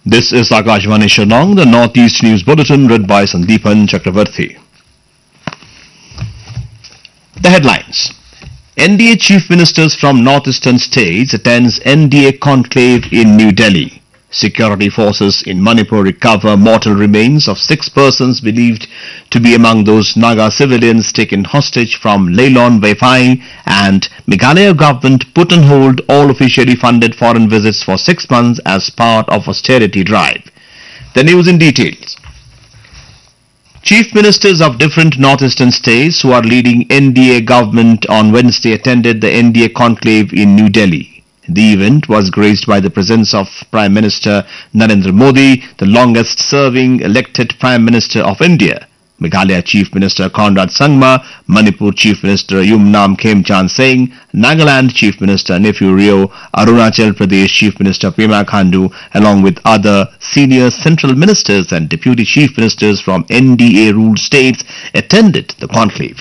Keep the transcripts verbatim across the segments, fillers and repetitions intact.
This is Akashvani Shillong, the Northeast News Bulletin read by Sandeepan Chakravarthi. The headlines. N D A Chief Ministers from Northeastern states attends N D A conclave in New Delhi. Security forces in Manipur recover mortal remains of six persons believed to be among those Naga civilians taken hostage from Leilon Vaifai, and Meghalaya government put on hold all officially funded foreign visits for six months as part of austerity drive. The news in details. Chief Ministers of different northeastern states who are leading N D A government on Wednesday attended the N D A conclave in New Delhi. The event was graced by the presence of Prime Minister Narendra Modi, the longest-serving elected Prime Minister of India, Meghalaya Chief Minister Conrad Sangma, Manipur Chief Minister Yumnam Khemchand Singh, Nagaland Chief Minister Neiphiu Rio, Arunachal Pradesh Chief Minister Pema Khandu, along with other senior central ministers and deputy chief ministers from N D A-ruled states attended the conclave.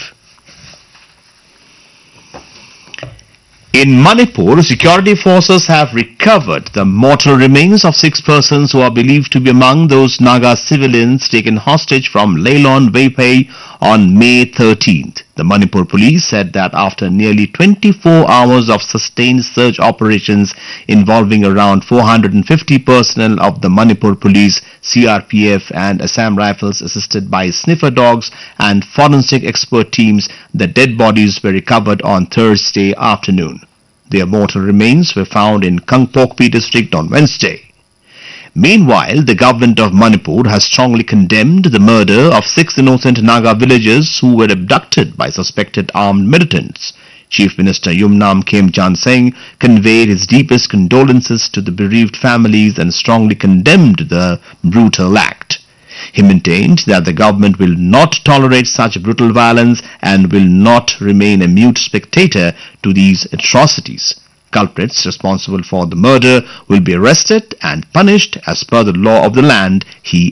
In Manipur, security forces have recovered the mortal remains of six persons who are believed to be among those Naga civilians taken hostage from Leilon Vaifai on May thirteenth. The Manipur police said that after nearly twenty-four hours of sustained search operations involving around four hundred fifty personnel of the Manipur Police, C R P F and Assam Rifles assisted by sniffer dogs and forensic expert teams, the dead bodies were recovered on Thursday afternoon. Their mortal remains were found in Kangpokpi district on Wednesday. Meanwhile, the government of Manipur has strongly condemned the murder of six innocent Naga villagers who were abducted by suspected armed militants. Chief Minister Yumnam Khemchand Singh conveyed his deepest condolences to the bereaved families and strongly condemned the brutal act. He maintained that the government will not tolerate such brutal violence and will not remain a mute spectator to these atrocities. Culprits responsible for the murder will be arrested and punished as per the law of the land, he